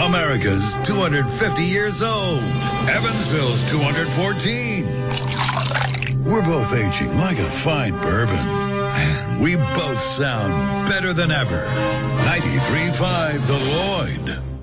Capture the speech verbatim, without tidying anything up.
America's two hundred fifty years old. Evansville's two hundred fourteen. We're both aging like a fine bourbon. And we both sound better than ever. ninety-three point five The Lloyd.